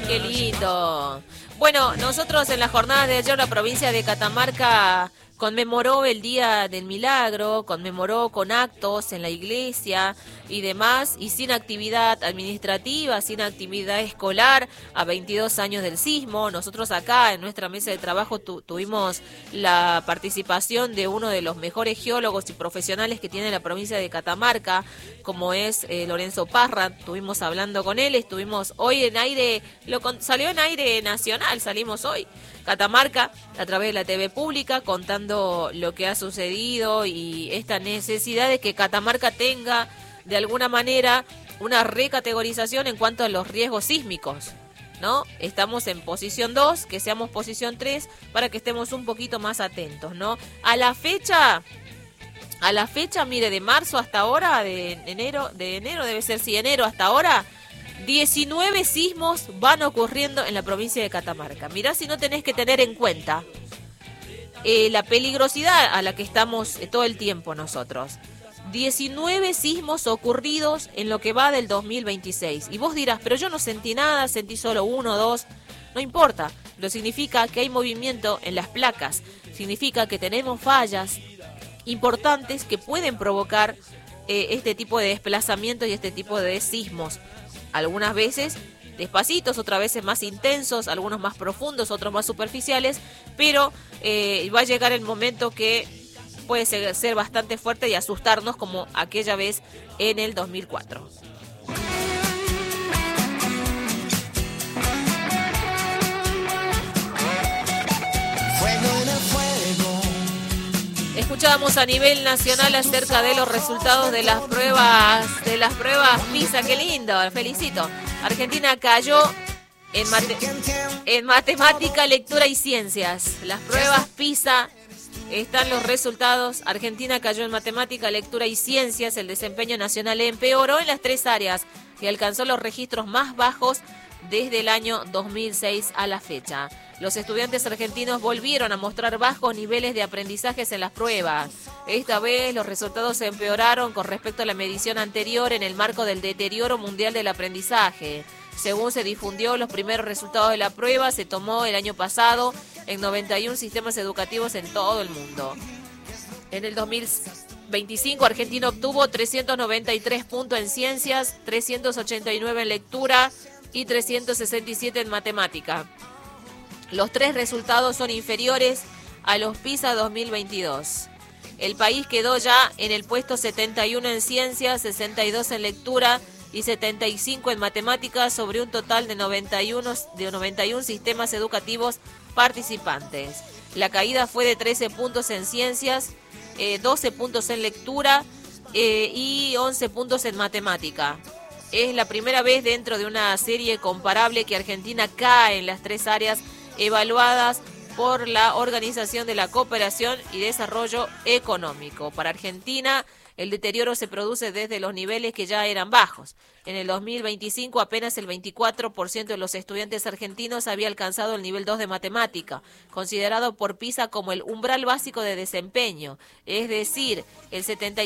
Qué lindo. Bueno, nosotros en la jornada de ayer la provincia de Catamarca conmemoró el Día del Milagro, conmemoró con actos en la iglesia y demás, y sin actividad administrativa, sin actividad escolar, a 22 años del sismo. Nosotros acá en nuestra mesa de trabajo tuvimos la participación de uno de los mejores geólogos y profesionales que tiene la provincia de Catamarca, como es Lorenzo Parra. Estuvimos hablando con él, estuvimos hoy en aire, salió en aire nacional, salimos hoy. Catamarca, a través de la TV pública, contando lo que ha sucedido y esta necesidad de que Catamarca tenga, de alguna manera, una recategorización en cuanto a los riesgos sísmicos, ¿no? Estamos en posición 2, que seamos posición 3, para que estemos un poquito más atentos, ¿no? A la fecha, mire, de marzo hasta ahora, de enero debe ser, sí, enero hasta ahora, 19 sismos van ocurriendo en la provincia de Catamarca. Mirá si no tenés que tener en cuenta la peligrosidad a la que estamos todo el tiempo nosotros. 19 sismos ocurridos en lo que va del 2026. Y vos dirás, pero yo no sentí nada, sentí solo 1 o 2. No importa, lo significa que hay movimiento en las placas. Significa que tenemos fallas importantes que pueden provocar este tipo de desplazamiento y este tipo de sismos. Algunas veces despacitos, otras veces más intensos, algunos más profundos, otros más superficiales, pero va a llegar el momento que puede ser bastante fuerte y asustarnos como aquella vez en el 2004. Escuchábamos a nivel nacional acerca de los resultados de las pruebas PISA. Qué lindo, felicito. Argentina cayó en matemática, lectura y ciencias. Las pruebas PISA, están los resultados. Argentina cayó en matemática, lectura y ciencias. El desempeño nacional empeoró en las 3 áreas y alcanzó los registros más bajos desde el año 2006 a la fecha. Los estudiantes argentinos volvieron a mostrar bajos niveles de aprendizajes en las pruebas. Esta vez los resultados se empeoraron con respecto a la medición anterior en el marco del deterioro mundial del aprendizaje. Según se difundió, los primeros resultados de la prueba se tomó el año pasado en 91 sistemas educativos en todo el mundo. En el 2025, Argentina obtuvo 393 puntos en ciencias, 389 en lectura y 367 en matemática. Los 3 resultados son inferiores a los PISA 2022. El país quedó ya en el puesto 71 en ciencias, 62 en lectura y 75 en matemáticas sobre un total de 91 sistemas educativos participantes. La caída fue de 13 puntos en ciencias, 12 puntos en lectura y 11 puntos en matemática. Es la primera vez dentro de una serie comparable que Argentina cae en las 3 áreas evaluadas por la Organización de la Cooperación y Desarrollo Económico. Para Argentina, el deterioro se produce desde los niveles que ya eran bajos. En el 2025, apenas el 24% de los estudiantes argentinos había alcanzado el nivel 2 de matemática, considerado por PISA como el umbral básico de desempeño. Es decir, el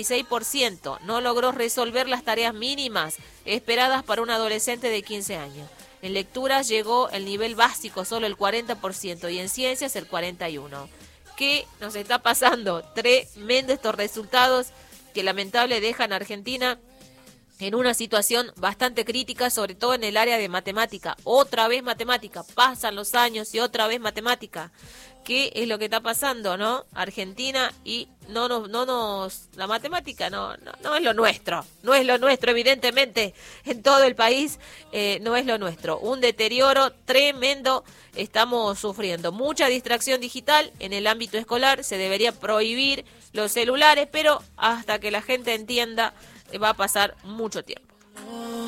76% no logró resolver las tareas mínimas esperadas para un adolescente de 15 años. En lecturas llegó el nivel básico solo el 40% y en ciencias el 41%. ¿Qué nos está pasando? Tremendo estos resultados que lamentable dejan a Argentina en una situación bastante crítica, sobre todo en el área de matemática. Otra vez matemática, pasan los años y otra vez matemática. ¿Qué es lo que está pasando, no? Argentina y la matemática no es lo nuestro, evidentemente, en todo el país no es lo nuestro. Un deterioro tremendo estamos sufriendo. Mucha distracción digital en el ámbito escolar, se debería prohibir los celulares, pero hasta que la gente entienda va a pasar mucho tiempo.